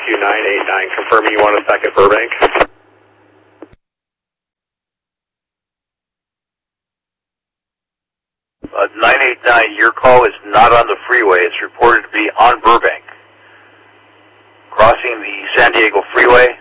989, confirming you want us back at Burbank. 989, your call is not on the freeway. It's reported to be on Burbank. Crossing the San Diego Freeway,